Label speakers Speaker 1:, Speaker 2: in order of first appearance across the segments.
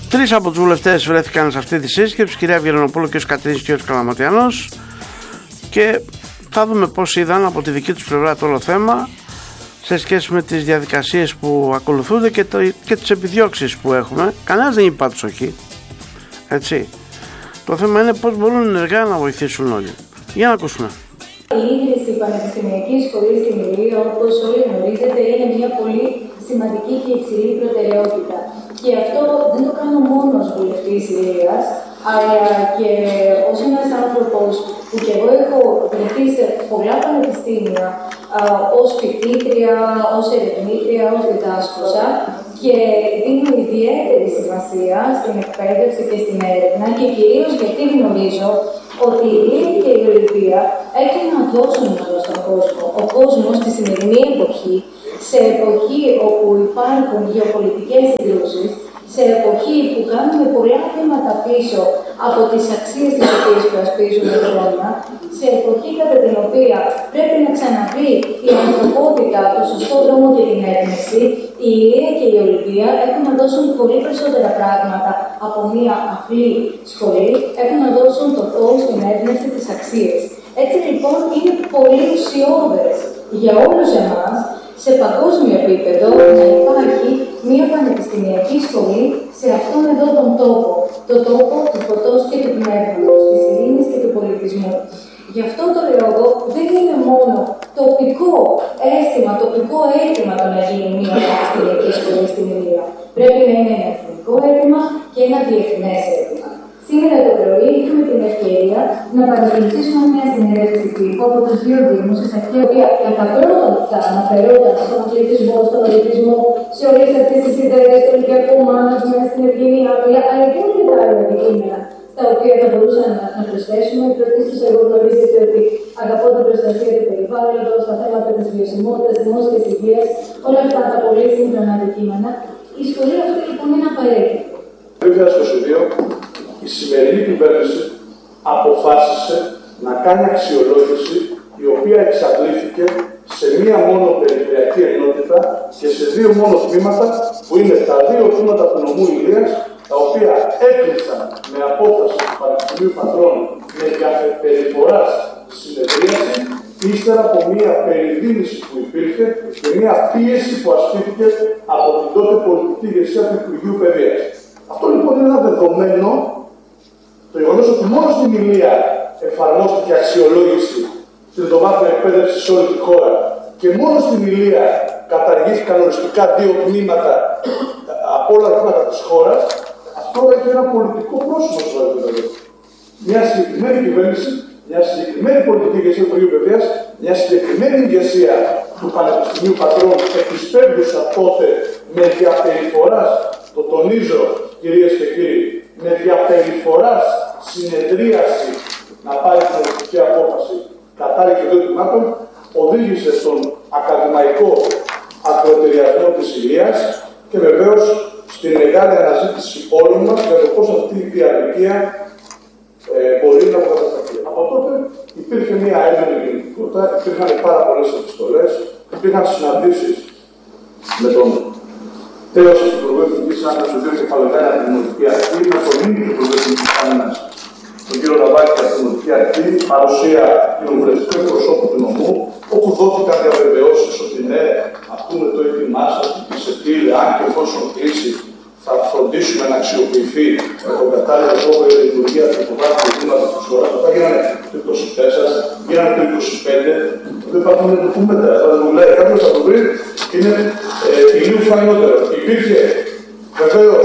Speaker 1: Τρεις από τους βουλευτές βρέθηκαν σε αυτή τη σύσκεψη, κυρία Βιερανοπούλου, κ. Κατρίνης και κ. Καλαματιανός, και θα δούμε πώς είδαν από τη δική τους πλευρά το όλο θέμα σε σχέση με τις διαδικασίες που ακολουθούνται και τις επιδιώξεις που έχουμε. Κανένας δεν είπε πάντως όχι, έτσι. Το θέμα είναι πώς μπορούν ενεργά να βοηθήσουν όλοι. Για να ακούσουμε.
Speaker 2: Η ίδρυση πανεπιστημιακής σχολής στην Ηλία, όπως όλοι γνωρίζετε, είναι μια πολύ σημαντική και υψηλή προτεραιότητα. Και αυτό δεν το κάνω μόνο ως βουλευτής Ηλίας, αλλά και ως ένας άνθρωπος που κι εγώ έχω βρεθεί σε πολλά πανεπιστήμια, ως φοιτήτρια, ως ερευνήτρια, ως διδάσκουσα, και δίνω ιδιαίτερη σημασία στην εκπαίδευση και στην έρευνα, και κυρίως γιατί γνωρίζω ότι η Ηλία και η Ολυμπία έχουν να δώσουν στον κόσμο. Ο κόσμος στη σημερινή εποχή, σε εποχή όπου υπάρχουν γεωπολιτικές συγκρούσεις, σε εποχή που κάνουμε πολλά βήματα πίσω από τις αξίες τις οποίες προασπίζουμε χρόνια, σε εποχή κατά την οποία πρέπει να ξαναβρει η ανθρωπότητα το σωστό δρόμο και την έμπνευση, η Ηλία και η Ολυμπία έχουν να δώσουν πολύ περισσότερα πράγματα από μία απλή σχολή, έχουν να δώσουν το φως, την έμπνευση, τις αξίες. Έτσι λοιπόν είναι πολύ ουσιώδες για όλους εμάς, σε παγκόσμιο επίπεδο, να υπάρχει μια πανεπιστημιακή σχολή σε αυτόν εδώ τον τόπο. Το τόπο του φωτός και του πνεύματος, της ειρήνης και του πολιτισμού. Γι' αυτό το λόγο δεν είναι μόνο τοπικό αίσθημα, τοπικό αίτημα το να γίνει μια πανεπιστημιακή σχολή στην Ηλία. Πρέπει να είναι ένα εθνικό αίτημα και ένα διεθνές αίτημα. Σήμερα το πρωί είχαμε την ευκαιρία να παρακολουθήσουμε μια συνέντευξη τύπου από τους δύο Δήμους, η οποία κατά πρώτον θα αναφερόταν στον αθλητισμό, στον πολιτισμό, σε όλες αυτές τις ιδέες, στο ηλικιακό management, στην ευγενή άμυλα, αλλά και όλα τα άλλα αντικείμενα, τα οποία θα μπορούσαν να προσθέσουμε. Πρωτίστως, εγώ γνωρίζετε ότι αγαπώ την προστασία του περιβάλλοντος, τα θέματα της βιωσιμότητας, δημόσιας υγείας, όλα αυτά τα πολύ σύγχρονα αντικείμενα. Η σχολή αυτή λοιπόν είναι απαραίτητη.
Speaker 3: Το 2022 η σημερινή κυβέρνηση αποφάσισε να κάνει αξιολόγηση, η οποία εξαντλήθηκε σε μία μόνο περιφερειακή ενότητα και σε δύο μόνο τμήματα, που είναι τα δύο τμήματα του νομού Ηλίας, τα οποία έκλεισαν με απόφαση του Πανεπιστημίου Πατρών με διαπεριφοράς συνεδρίαση, ύστερα από μία περιδίνηση που υπήρχε και μία πίεση που ασκήθηκε από την τότε πολιτική ηγεσία του Υπουργείου Παιδείας. Αυτό λοιπόν είναι ένα δεδομένο, το γεγονός ότι μόνο στην Ηλία εφαρμόστηκε αξιολόγηση στην τριτοβάθμια εκπαίδευση σε όλη τη χώρα και μόνο στην Ηλία καταργήθηκαν οριστικά δύο τμήματα από όλα τα τμήματα της χώρας, αυτό έχει ένα πολιτικό πρόσωπο στο επίπεδο. Μια συγκεκριμένη κυβέρνηση, μια συγκεκριμένη πολιτική ηγεσία του Υπουργείου Παιδείας, μια συγκεκριμένη ηγεσία του Πανεπιστημίου Πατρών, επισπεύδουσα τότε με διαπεριφοράς, το τονίζω κυρίες και κύριοι, με διαπεριφοράς συνεδρίαση να πάρει την πολιτική απόφαση κατάργηση των δύο τμήματων, οδήγησε στον ακαδημαϊκό ακροτεριασμό της Ηλίας και βεβαίως στην μεγάλη αναζήτηση όλων μας για το πώς αυτή η διαδικία μπορεί να αποκατασταθεί. Από τότε υπήρχε μια έντονη κινητικότητα, υπήρχαν πάρα πολλές επιστολές, υπήρχαν συναντήσεις με τον τέλος της Υπουργού Εθνικής Άμυνας, τον κ. Κεφαλογιάννη από την Δημοτική Αρχή, με τον ίδιο του Υπουργού Εθνικής Άμυνας, τον κ. Λαβάκη από την Δημοτική Αρχή, παρουσία κοινοβουλευτικού εκπροσώπου του νομού, όπου δόθηκαν διαβεβαιώσεις ότι ναι, αυτό με το έτοιμά σας, ότι σε τι, αν και εφόσον κλείσει, θα φροντίσουμε να αξιοποιηθεί με τον κατάλληλο τρόπο η λειτουργία του υποβάθμιου τμήματος της χώρας. Αυτά γίνανε το 24, γίνανε το 25. Δεν υπάρχουν ντοκουμέντα. Θα μου λέει κάποιος θα το βρει και είναι ηλίου φανιότερο. Υπήρχε βεβαίως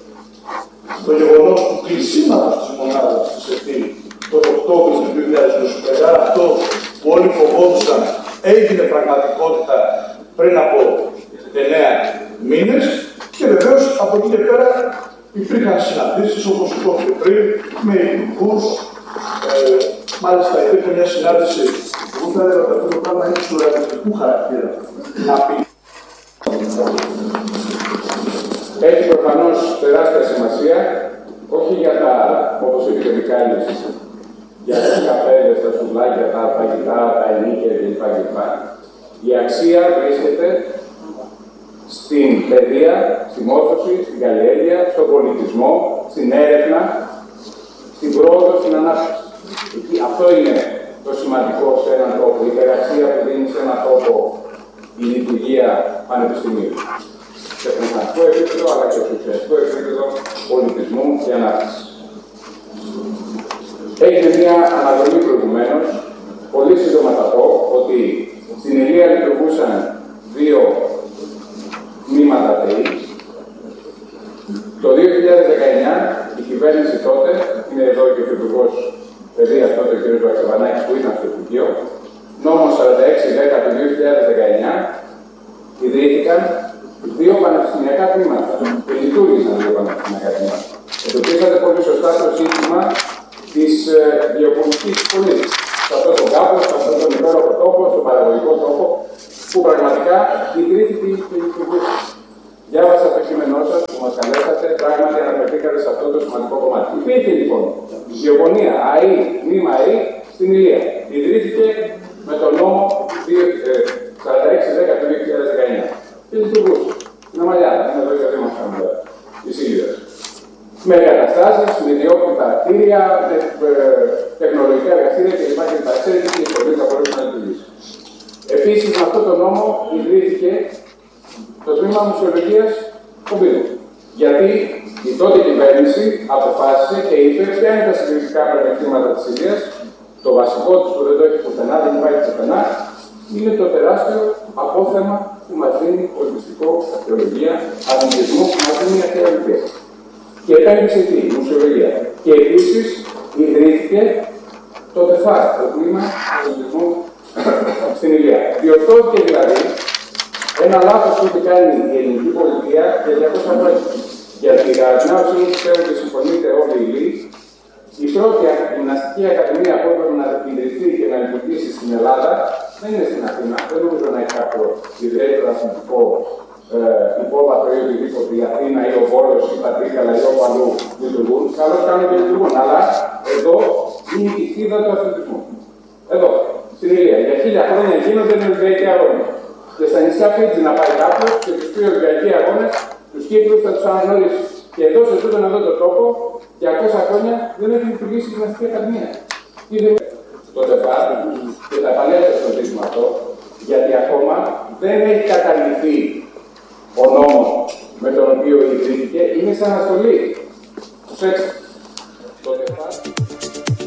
Speaker 3: το γεγονός του κλεισίματος της μονάδας της ΕΤΗ τον Οκτώβριο του 2025. Άρα αυτό που όλοι φοβόντουσαν έγινε πραγματικότητα πριν από 9 μήνες. Και βεβαίως από εκεί και πέρα υπήρχαν συναντήσεις, όπως υπόθηκε πριν, με υπουργούς. Μάλιστα υπήρχε μια συνάντηση που θα έλεγα ότι αυτό το πράγμα είναι του ρεαλιστικού χαρακτήρα. Να πει.
Speaker 4: Έχει προφανώς τεράστια σημασία, όχι για τα, όπως είπε και ο Μικάλης, για τις καφέδες, τα σουβλάκια, τα φαγητά, τα ενίκια κλπ. Η αξία βρίσκεται στην παιδεία, στη μόρφωση, στην καλλιέργεια, στον πολιτισμό, στην έρευνα, στην πρόοδο, στην ανάπτυξη. Αυτό είναι το σημαντικό σε έναν τόπο, η υπεραξία που δίνει σε έναν τόπο η λειτουργία πανεπιστημίου. Σε πνευματικό επίπεδο, αλλά και σε ουσιαστικό επίπεδο πολιτισμού και ανάπτυξη. Έγινε μια αναδρομή προηγουμένως. Πολύ σύντομα θα πω ότι στην Ηλία λειτουργούσαν 2 τμήματα ΤΕΙ. Το 2019 η κυβέρνηση τότε, είναι εδώ και ο Υπουργός Παιδείας τότε, ο κ. Βαξεβανάκης, που ήταν στο Υπουργείο, νόμος 46-10 του 2019, ιδρύθηκαν 2 πανεπιστημιακά τμήματα. Και λειτουργήσαν 2 πανεπιστημιακά τμήματα. Εντοπίσατε πολύ σωστά το σύστημα της γεωπολιτικής σχολής. Σε αυτόν τον κάπο, σε αυτόν τον υπέροχο τόπο, στον παραγωγικό τόπο, που πραγματικά ιδρύθηκε και λειτουργούσε. Διάβασα το κείμενό σας που μας καλέσατε, πράγματι αναφερθήκατε σε αυτό το σημαντικό κομμάτι. Υπήρχε λοιπόν η γεωπονία ΑΕΗ, τμήμα ΑΕΗ στην Ηλία. Ιδρύθηκε με τον νόμο 46-10 του 2019. Και λειτουργούσε. Είναι μαλλιά, είναι εδώ και δεν μας κάνουν οι σύλληδες. Με εγκαταστάσεις, με ιδιόκτητα κτίρια, με τεχνολογικά εργαστήρια κλπ. Ξέρετε τι σχολή θα μπορούσε να λειτουργήσει. Επίσης, με αυτόν τον νόμο ιδρύθηκε το τμήμα Μουσιολογίας Κομπίνου. Γιατί η τότε κυβέρνηση αποφάσισε και είπε ποια είναι τα συγκριτικά πλεονεκτήματα της Ηλίας. Το βασικό της που δεν το έχει πουθενά, δεν υπάρχει πουθενά, είναι το τεράστιο απόθεμα που μας δίνει πολιτιστικό, αρχαιολογία, αθλητισμό, που μας δίνει αρχαιολογία. Και επένδυσε τι, η μουσιολογία. Και επίσης ιδρύθηκε το ΤΕΦΑΡ, το τμήμα αθλητισμού στην Ηλία. Διορθώθηκε δηλαδή ένα λάθος που είχε κάνει η ελληνική πολιτεία για 200 χρόνια. Γιατί κατά την άποψή μου, πιστεύω και συμφωνείτε όλοι οι Ηλίοι, η πρώτη γυμναστική ακαδημία που έπρεπε να ιδρυθεί και να λειτουργήσει στην Ελλάδα δεν είναι στην Αθήνα. Δεν νομίζω να έχει κάποιο ιδιαίτερο αθλητικό υπόβαθρο ή οτιδήποτε. Η Αθήνα ή ο Βόλος ή η Πατρίκαλα ή όπου αλλού λειτουργούν. Καλώς κάνουν και λειτουργούν. Αλλά εδώ είναι η χίδα του αθλητισμού. Εδώ, στην Ηλία. Για 1000 χρόνια γίνονται Ολυμπιακοί αγώνες. Και στα νησιά Φίτζη να πάει κάποιος και τους πει Ολυμπιακοί αγώνες, τους κύκλους θα τους αναγνωρίσει. Και εδώ σε αυτόν εδώ τον τόπο, 200 χρόνια δεν έχει λειτουργήσει η γυμναστική ακαδημία. Το ΤΕΦΑΡ, και θα επανέλθω στο ζήτημα αυτό, γιατί ακόμα δεν έχει καταργηθεί ο νόμος με τον οποίο ιδρύθηκε, είναι σε αναστολή. Προσέξτε.